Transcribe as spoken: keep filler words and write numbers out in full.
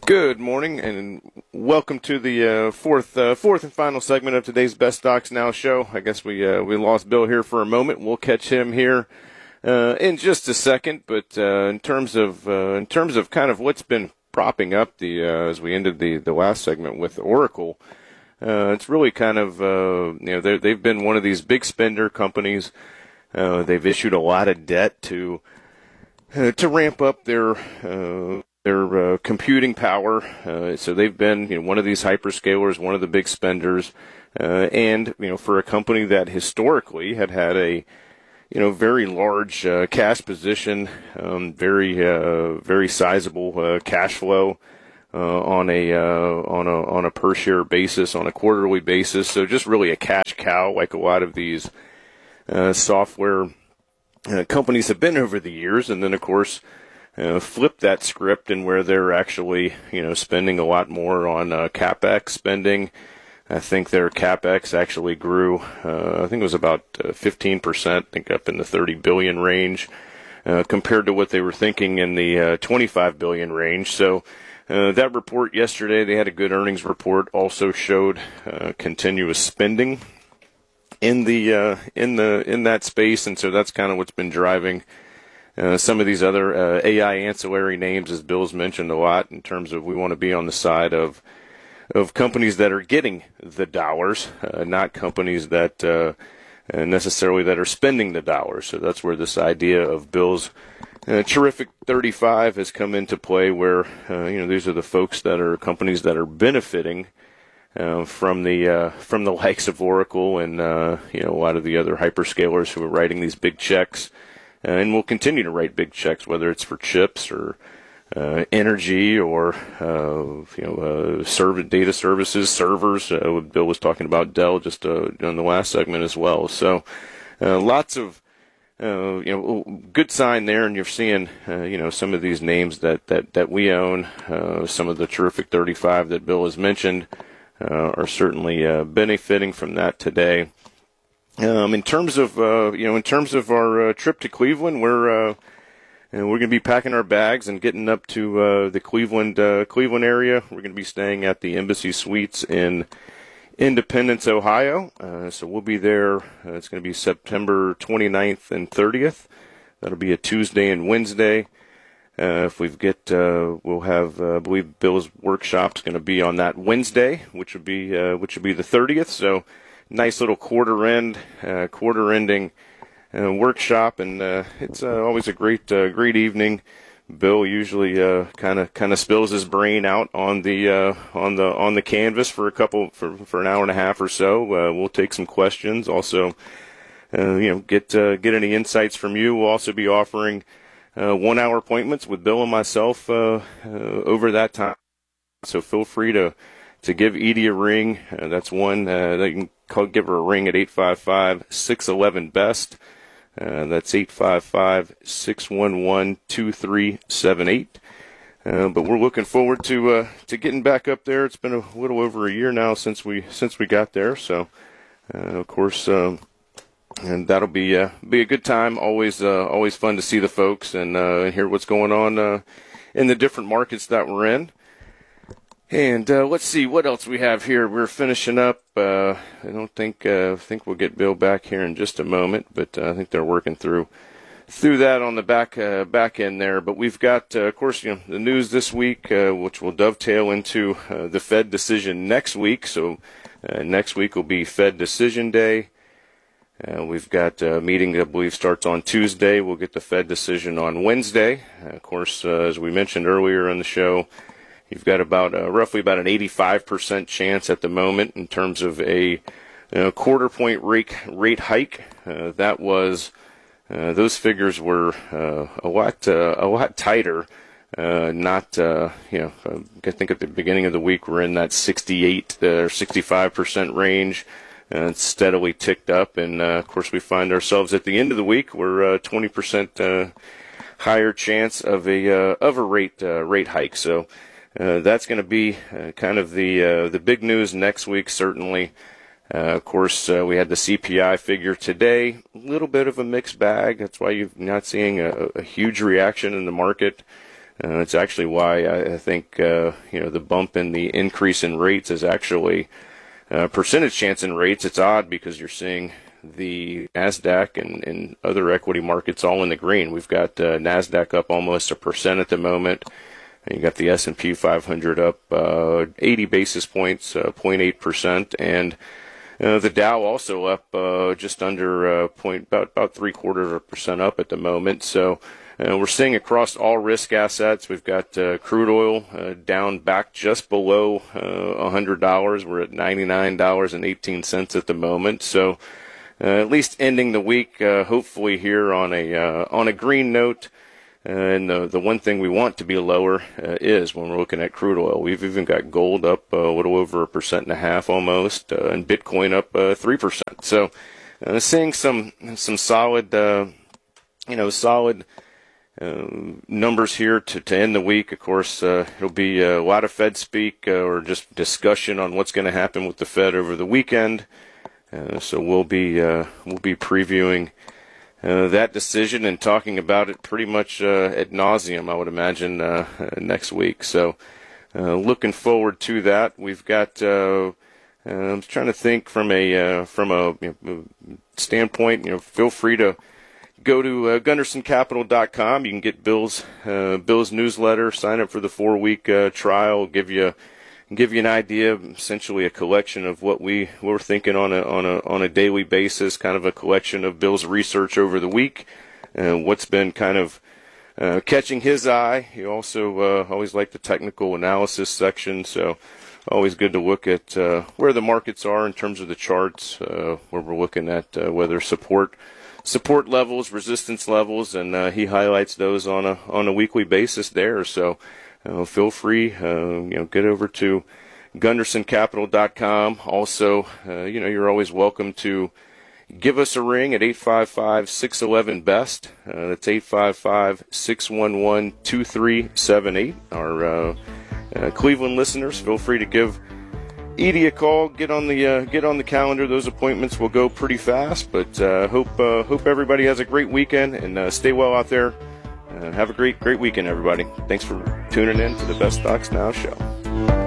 Good morning, and welcome to the uh, fourth uh, fourth and final segment of today's Best Stocks Now show. I guess we uh, we lost Bill here for a moment. We'll catch him here uh, in just a second. But uh, in terms of uh, in terms of kind of what's been propping up the uh, as we ended the, the last segment with Oracle, uh, it's really kind of uh, you know they've been one of these big spender companies. Uh, they've issued a lot of debt to uh, to ramp up their uh, their uh, computing power. Uh, so they've been, you know, one of these hyperscalers, one of the big spenders, uh, and you know, for a company that historically had had a, you know, very large uh, cash position, um, very uh, very sizable uh, cash flow uh, on a uh, on a on a per share basis, on a quarterly basis. So just really a cash cow, like a lot of these uh, software uh, companies have been over the years. And then of course, Uh, flip that script, and where they're actually, you know, spending a lot more on uh, CapEx spending. I think their CapEx actually grew, uh, I think it was about uh, fifteen percent, I think up in the thirty billion range, uh, compared to what they were thinking in the uh, twenty-five billion range. So uh, that report yesterday, they had a good earnings report, also showed uh, continuous spending in the uh, in the in that space, and so that's kind of what's been driving Uh, some of these other uh, A I ancillary names, as Bill's mentioned a lot, in terms of we want to be on the side of of companies that are getting the dollars, uh, not companies that uh, necessarily that are spending the dollars. So that's where this idea of Bill's uh, terrific thirty-five has come into play, where uh, you know these are the folks that are companies that are benefiting uh, from the uh, from the likes of Oracle and uh, you know a lot of the other hyperscalers who are writing these big checks. Uh, and we'll continue to write big checks, whether it's for chips or uh, energy or uh, you know uh, server data services, servers. Uh, Bill was talking about Dell just uh, in the last segment as well. So uh, lots of uh, you know good sign there, and you're seeing uh, you know some of these names that that that we own. Uh, some of the terrific thirty-five that Bill has mentioned uh, are certainly uh, benefiting from that today. Um, in terms of uh, you know, in terms of our uh, trip to Cleveland, we're uh, you know, we're going to be packing our bags and getting up to uh, the Cleveland uh, Cleveland area. We're going to be staying at the Embassy Suites in Independence, Ohio. Uh, so we'll be there. Uh, it's going to be September twenty-ninth and thirtieth. That'll be a Tuesday and Wednesday. Uh, if we get, uh, we'll have, uh, I believe Bill's workshop's going to be on that Wednesday, which would be uh, which would be the thirtieth. So nice little quarter end, uh, quarter ending uh, workshop, and uh, it's uh, always a great, uh, great evening. Bill usually kind of, kind of spills his brain out on the, uh, on the, on the canvas for a couple, for for an hour and a half or so. Uh, we'll take some questions. Also, uh, you know, get uh, get any insights from you. We'll also be offering uh, one-hour appointments with Bill and myself uh, uh, over that time. So feel free to. to give Edie a ring. Uh, that's one uh, that you can call, give her a ring at eight five five, six one one, B E S T. Uh, that's eight five five, six one one, two three seven eight. Uh, but we're looking forward to uh, to getting back up there. It's been a little over a year now since we since we got there. So, uh, of course, um, and that'll be uh, be a good time. Always uh, always fun to see the folks and uh, hear what's going on uh, in the different markets that we're in. And uh, let's see what else we have here. We're finishing up. Uh, I don't think uh, think we'll get Bill back here in just a moment, but uh, I think they're working through through that on the back uh, back end there. But we've got, uh, of course, you know, the news this week, uh, which will dovetail into uh, the Fed decision next week. So uh, next week will be Fed decision day. Uh, we've got a meeting that I believe starts on Tuesday. We'll get the Fed decision on Wednesday. Uh, of course, uh, as we mentioned earlier in the show, you've got about uh, roughly about an eighty-five percent chance at the moment in terms of a you know, quarter point rate rate hike. Uh, that was uh, those figures were uh, a lot uh, a lot tighter. Uh, not uh, you know I think at the beginning of the week we're in that sixty-eight or sixty-five percent range. Uh, it's steadily ticked up, and uh, of course we find ourselves at the end of the week we're uh, twenty percent uh, higher chance of a uh, of a rate uh, rate hike. So. Uh, that's going to be uh, kind of the uh, the big news next week, certainly. Uh, of course, uh, we had the C P I figure today, a little bit of a mixed bag. That's why you're not seeing a, a huge reaction in the market Uh, it's actually why I, I think uh, you know the bump in the increase in rates is actually uh, percentage chance in rates. It's odd because you're seeing the NASDAQ and, and other equity markets all in the green. We've got uh, NASDAQ up almost a percent at the moment. And you got the S and P five hundred up uh, eighty basis points, uh, zero point eight percent, and uh, the Dow also up uh, just under uh, point about about three quarters of a percent up at the moment. So uh, we're seeing across all risk assets. We've got uh, crude oil uh, down back just below uh, one hundred dollars. We're at ninety-nine dollars and eighteen cents at the moment. So uh, at least ending the week, uh, hopefully here on a uh, on a green note. Uh, and the the one thing we want to be lower uh, is when we're looking at crude oil. We've even got gold up uh, a little over a percent and a half almost, uh, and Bitcoin up uh, three percent. So, uh, seeing some some solid, uh, you know, solid uh, numbers here to, to end the week. Of course, uh, it'll be a lot of Fed speak uh, or just discussion on what's going to happen with the Fed over the weekend. Uh, so we'll be uh, we'll be previewing Uh, that decision and talking about it pretty much uh, ad nauseum, I would imagine, uh, uh, next week. So uh, looking forward to that. We've got, uh, uh, I'm trying to think from a uh, from a you know, standpoint, you know, feel free to go to uh, Gunderson Capital dot com. You can get Bill's, uh, Bill's newsletter, sign up for the four-week uh, trial, give you give you an idea, essentially a collection of what we we're thinking on a on a on a daily basis, kind of a collection of Bill's research over the week, uh, what's been kind of uh, catching his eye. He also uh, always liked the technical analysis section, so always good to look at uh, where the markets are in terms of the charts, uh, where we're looking at uh, whether support support levels, resistance levels, and uh, he highlights those on a on a weekly basis there. So. Uh, feel free, uh, you know, get over to Gunderson Capital dot com. Also, uh, you know, you're always welcome to give us a ring at eight five five, six one one, B E S T. Uh, that's eight five five, six one one, two three seven eight. Our uh, uh, Cleveland listeners, feel free to give Edie a call. Get on the uh, get on the calendar. Those appointments will go pretty fast. But uh, hope uh, hope everybody has a great weekend and uh, stay well out there. Uh, have a great, great weekend, everybody. Thanks for tuning in to the Best Stocks Now show.